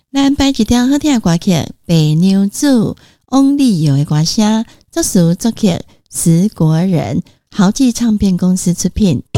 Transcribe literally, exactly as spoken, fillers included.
咱摆一条好听的歌曲，白娘子翁立友的歌声，作词作曲石国人，豪记唱片公司出品。